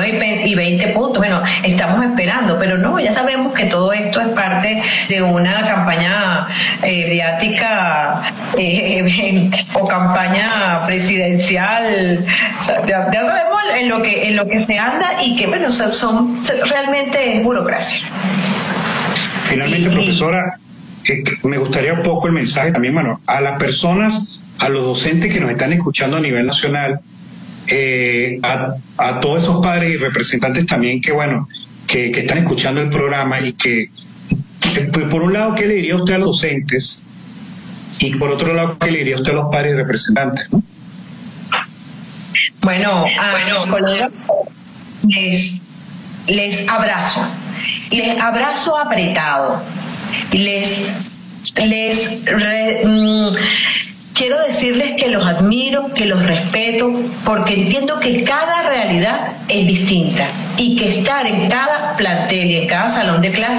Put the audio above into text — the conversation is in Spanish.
y 20 puntos. Bueno, estamos esperando, pero no, ya sabemos que todo esto es parte de una campaña mediática o campaña presidencial. O sea, ya sabemos en lo que se anda y que, bueno, son realmente es burocracia. Finalmente, profesora, me gustaría un poco el mensaje también, bueno, a las personas, a los docentes que nos están escuchando a nivel nacional, a todos esos padres y representantes también que, bueno, que están escuchando el programa y que, por un lado, ¿qué le diría usted a los docentes? Y por otro lado, ¿qué le diría usted a los padres y representantes, ¿no? Bueno, colegas, les abrazo apretado, quiero decirles que los admiro, que los respeto, porque entiendo que cada realidad es distinta y que estar en cada plantel y en cada salón de clase